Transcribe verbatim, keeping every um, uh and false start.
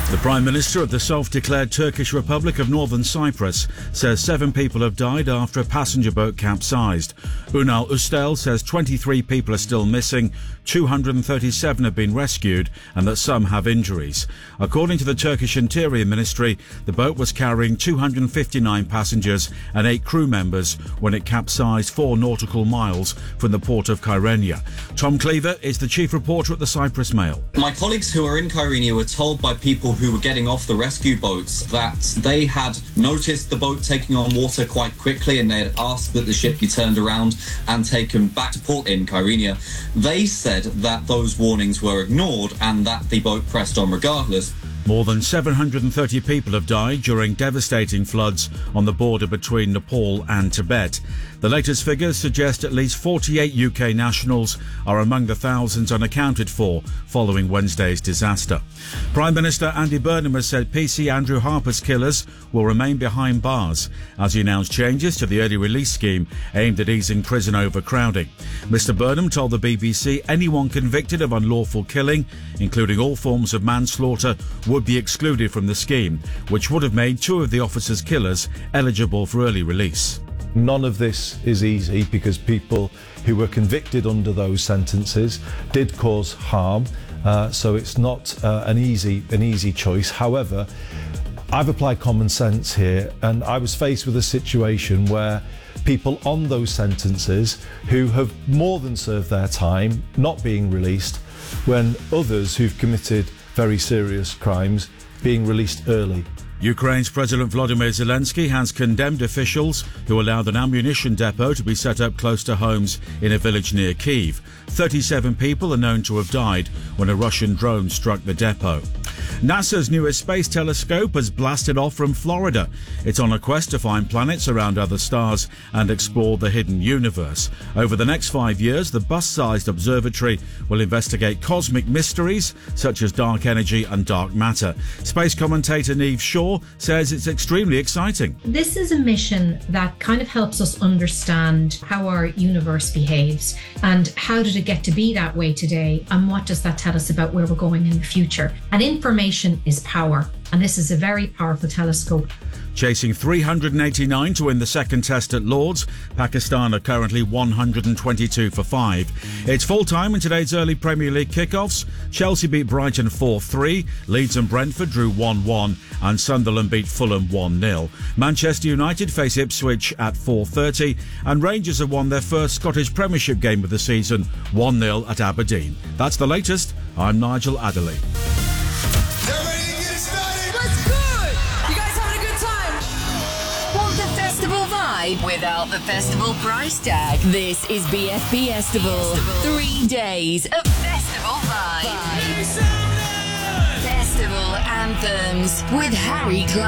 The Prime Minister of the self-declared Turkish Republic of Northern Cyprus says seven people have died after a passenger boat capsized. Ünal Üstel says twenty-three people are still missing, two hundred thirty-seven have been rescued and that some have injuries. According to the Turkish Interior Ministry, the boat was carrying two hundred fifty-nine passengers and eight crew members when it capsized four nautical miles from the port of Kyrenia. Tom Cleaver is the chief reporter at the Cyprus Mail. My colleagues who are in Kyrenia were told by people who were getting off the rescue boats that they had noticed the boat taking on water quite quickly and they had asked that the ship be turned around and taken back to port in Kyrenia. They said that those warnings were ignored and that the boat pressed on regardless. More than seven hundred thirty people have died during devastating floods on the border between Nepal and Tibet. The latest figures suggest at least forty-eight U K nationals are among the thousands unaccounted for following Wednesday's disaster. Prime Minister Andy Burnham has said P C Andrew Harper's killers will remain behind bars as he announced changes to the early release scheme aimed at easing prison overcrowding. Mister Burnham told the B B C anyone convicted of unlawful killing, including all forms of manslaughter, would be excluded from the scheme, which would have made two of the officers' killers eligible for early release. None of this is easy because people who were convicted under those sentences did cause harm, uh, so it's not uh, an easy an easy choice. However, I've applied common sense here, and I was faced with a situation where people on those sentences who have more than served their time not being released, when others who've committed very serious crimes being released early. Ukraine's President Volodymyr Zelensky has condemned officials who allowed an ammunition depot to be set up close to homes in a village near Kyiv. thirty-seven people are known to have died when a Russian drone struck the depot. NASA's newest space telescope has blasted off from Florida. It's on a quest to find planets around other stars and explore the hidden universe. Over the next five years, the bus-sized observatory will investigate cosmic mysteries such as dark energy and dark matter. Space commentator Niamh Shaw says it's extremely exciting. This is a mission that kind of helps us understand how our universe behaves and how did it get to be that way today and what does that tell us about where we're going in the future. And information is power, and this is a very powerful telescope. Chasing three hundred eighty-nine to win the second test at Lords, Pakistan are currently one hundred twenty-two for five. It's full time in today's early Premier League kickoffs. Chelsea beat Brighton four three, Leeds and Brentford drew one one, and Sunderland beat Fulham one nil. Manchester United face Ipswich at four thirty, and Rangers have won their first Scottish Premiership game of the season, one nil at Aberdeen. That's the latest. I'm Nigel Adderley. Without the festival price tag. This is B F B Festival. Three days of festival vibe. Festival anthems with Harry Clark.